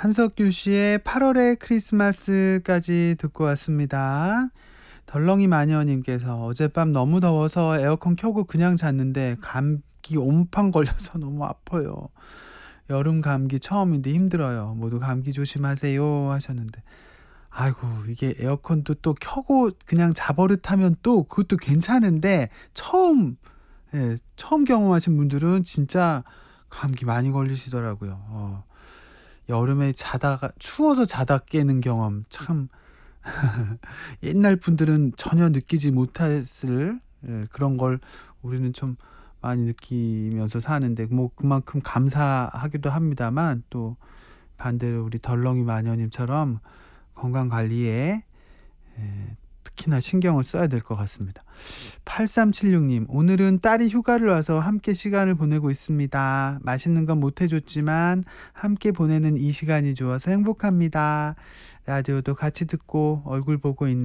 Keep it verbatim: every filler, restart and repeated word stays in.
한석규 씨의 팔월의 크리스마스까지 듣고 왔습니다. 덜렁이 마녀님께서 어젯밤 너무 더워서 에어컨 켜고 그냥 잤는데 감기 옴팡 걸려서 너무 아파요. 여름 감기 처음인데 힘들어요. 모두 감기 조심하세요 하셨는데, 아이고 이게 에어컨도 또 켜고 그냥 자버릇하면 또 그것도 괜찮은데 처음 예, 처음 경험하신 분들은 진짜 감기 많이 걸리시더라고요. 어, 여름에 자다가 추워서 자다 깨는 경험 참 옛날 분들은 전혀 느끼지 못했을 예, 그런 걸 우리는 좀 많이 느끼면서 사는데 뭐 그만큼 감사하기도 합니다만, 또 반대로 우리 덜렁이 마녀님처럼 건강 관리에 예, 특히나 신경을 써야 될 것 같습니다. 팔삼칠육 님, 오늘은 딸이 휴가를 와서 함께 시간을 보내고 있습니다. 맛있는 건 못 해줬지만 함께 보내는 이 시간이 좋아서 행복합니다. 라디오도 같이 듣고 얼굴 보고 있는